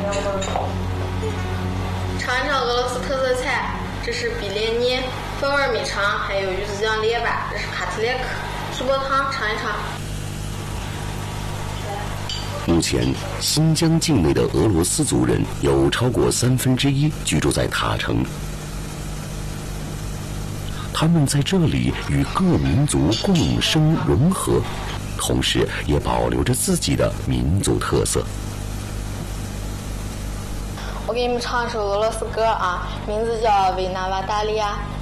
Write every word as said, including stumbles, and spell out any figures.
尝一尝俄罗斯特色菜，这是比列涅，风味米肠，还有鱼子酱列巴，这是帕特列克，苏泊汤，尝一尝。 目前，新疆境内的俄罗斯族人有超过三分之一居住在塔城。他们在这里与各民族共生融合，同时也保留着自己的民族特色。 我给你们唱一首俄罗斯歌啊，名字叫《维纳瓦达利亚》。